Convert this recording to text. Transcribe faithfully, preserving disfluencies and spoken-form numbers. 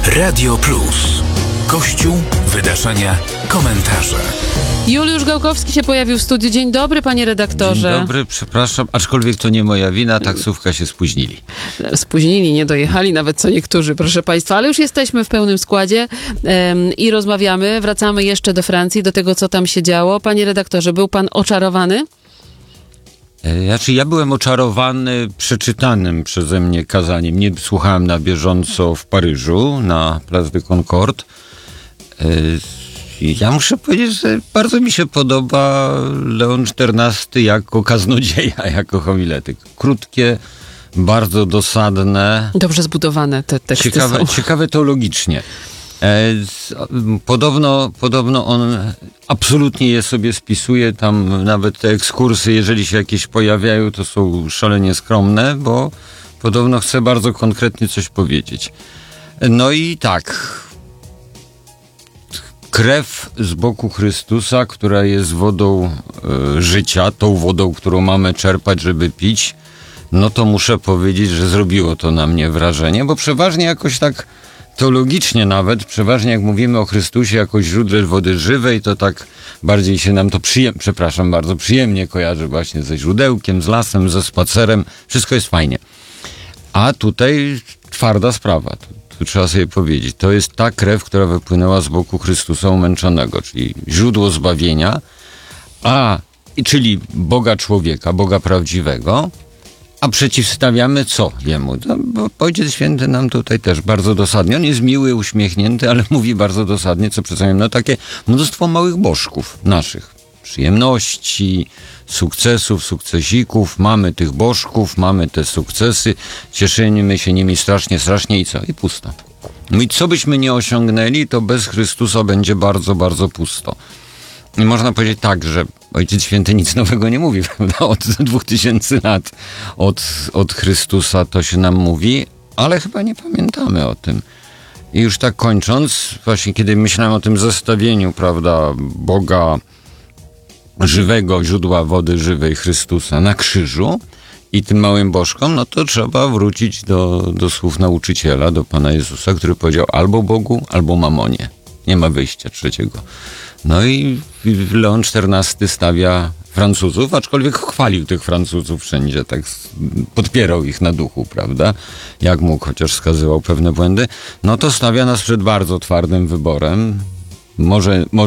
Radio Plus. Kościół, wydarzenia, komentarze. Juliusz Gałkowski się pojawił w studiu. Dzień dobry, panie redaktorze. Dzień dobry, przepraszam, aczkolwiek to nie moja wina, taksówka się spóźnili. Spóźnili, nie dojechali nawet co niektórzy, proszę państwa, ale już jesteśmy w pełnym składzie um, i rozmawiamy. Wracamy jeszcze do Francji, do tego, co tam się działo. Panie redaktorze, był pan oczarowany? Znaczy, ja byłem oczarowany przeczytanym przeze mnie kazaniem. Nie słuchałem na bieżąco w Paryżu, na Place de Concorde. Ja muszę powiedzieć, że bardzo mi się podoba Leon czternasty jako kaznodzieja, jako homiletyk. Krótkie, bardzo dosadne. Dobrze zbudowane te teksty ciekawe, są. Ciekawe teologicznie. Podobno, podobno on absolutnie je sobie spisuje, tam nawet te ekskursy, jeżeli się jakieś pojawiają, to są szalenie skromne, bo podobno chce bardzo konkretnie coś powiedzieć. No i tak, krew z boku Chrystusa, która jest wodą y, życia, tą wodą, którą mamy czerpać, żeby pić, no to muszę powiedzieć, że zrobiło to na mnie wrażenie, bo przeważnie jakoś tak teologicznie nawet, przeważnie jak mówimy o Chrystusie jako źródle wody żywej, to tak bardziej się nam to przyjemnie, przepraszam bardzo, przyjemnie kojarzy właśnie ze źródełkiem, z lasem, ze spacerem, wszystko jest fajnie. A tutaj twarda sprawa, tu, tu trzeba sobie powiedzieć, to jest ta krew, która wypłynęła z boku Chrystusa umęczonego, czyli źródło zbawienia, a, czyli Boga człowieka, Boga prawdziwego, a przeciwstawiamy co jemu? No, bo Ojciec Święty nam tutaj też bardzo dosadnie. On jest miły, uśmiechnięty, ale mówi bardzo dosadnie, co przedstawiam. No takie mnóstwo małych bożków naszych. Przyjemności, sukcesów, sukcesików. Mamy tych bożków, mamy te sukcesy. Cieszymy się nimi strasznie, strasznie i co? I pusto. No i co byśmy nie osiągnęli, to bez Chrystusa będzie bardzo, bardzo pusto. I można powiedzieć tak, że Ojciec Święty nic nowego nie mówi, prawda? Od dwóch tysięcy lat od, od Chrystusa to się nam mówi, ale chyba nie pamiętamy o tym. I już tak kończąc, właśnie kiedy myślałem o tym zestawieniu, prawda, Boga żywego, źródła wody żywej Chrystusa na krzyżu i tym małym bożkom, no to trzeba wrócić do, do słów nauczyciela, do Pana Jezusa, który powiedział albo Bogu, albo mamonie. Nie ma wyjścia trzeciego. No i Leon czternasty stawia Francuzów, aczkolwiek chwalił tych Francuzów wszędzie, tak podpierał ich na duchu, prawda? Jak mógł, chociaż wskazywał pewne błędy. No to stawia nas przed bardzo twardym wyborem. Może, może